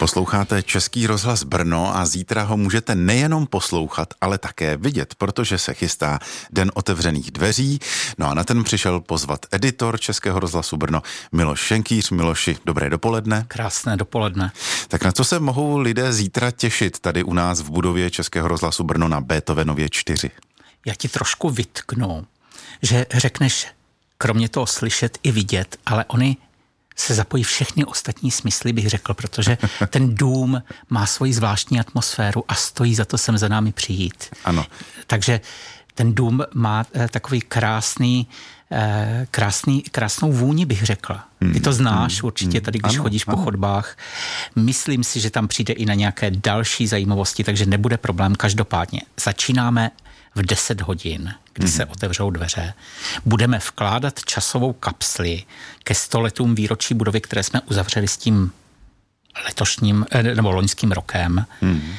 Posloucháte Český rozhlas Brno a zítra ho můžete nejenom poslouchat, ale také vidět, protože se chystá Den otevřených dveří. No a na ten přišel pozvat editor Českého rozhlasu Brno Miloš Šenkýř. Miloši, dobré dopoledne. Krásné dopoledne. Tak na co se mohou lidé zítra těšit tady u nás v budově Českého rozhlasu Brno na Beethovenově 4? Já ti trošku vytknu, že řekneš kromě toho slyšet i vidět, ale oni se zapojí všechny ostatní smysly, bych řekl, protože ten dům má svoji zvláštní atmosféru a stojí za to sem za námi přijít. Ano. Takže ten dům má takový krásnou vůni, bych řekla. Ty to znáš určitě tady, když chodíš po chodbách. Myslím si, že tam přijde i na nějaké další zajímavosti, takže nebude problém. Každopádně začínáme v 10 hodin, kdy se otevřou dveře. Budeme vkládat časovou kapsli ke 100 letům výročí budovy, které jsme uzavřeli s tím letošním nebo loňským rokem.